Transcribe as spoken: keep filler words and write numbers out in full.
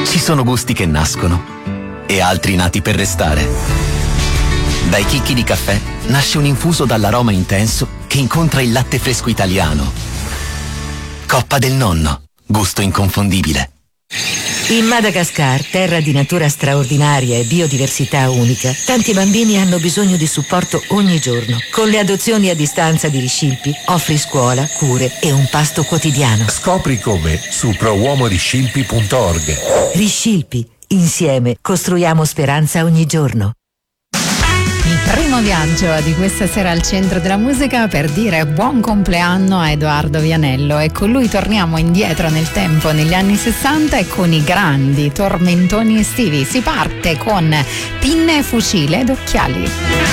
Ci sono gusti che nascono e altri nati per restare. Dai chicchi di caffè nasce un infuso dall'aroma intenso che incontra il latte fresco italiano. Coppa del Nonno, gusto inconfondibile. In Madagascar, terra di natura straordinaria e biodiversità unica, tanti bambini hanno bisogno di supporto ogni giorno. Con le adozioni a distanza di Riscilpi offri scuola, cure e un pasto quotidiano. Scopri come su pro uomo riscilpi punto org. Riscilpi, insieme costruiamo speranza ogni giorno. Il primo viaggio di questa sera al centro della musica per dire buon compleanno a Edoardo Vianello, e con lui torniamo indietro nel tempo, negli anni sessanta, e con i grandi tormentoni estivi. Si parte con Pinne, Fucile ed Occhiali.